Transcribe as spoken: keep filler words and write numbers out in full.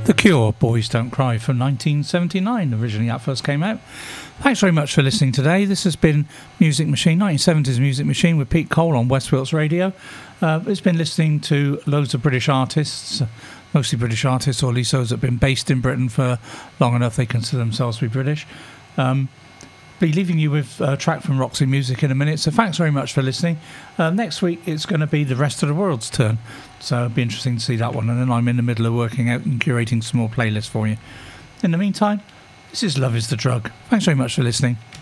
The Cure, Boys Don't Cry, from nineteen seventy-nine, originally that first came out. Thanks very much for listening today. This has been Music Machine, nineteen seventies Music Machine with Pete Cole on West Wilts Radio. Uh, it's been listening to loads of British artists, mostly British artists, or at least those that have been based in Britain for long enough they consider themselves to be British. Um, be leaving you with a track from Roxy Music in a minute, so thanks very much for listening. Uh, next week it's going to be the rest of the world's turn, so it'll be interesting to see that one, and then I'm in the middle of working out and curating some more playlists for you. In the meantime, this is Love Is the Drug. Thanks very much for listening.